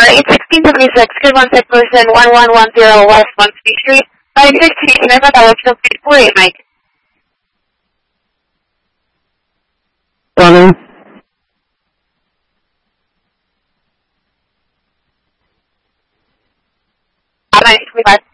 it's 1676, good one sec person, 1110 West 1 Street. Investigation, I thought that was still 48, Mike. Running. Nice, 25.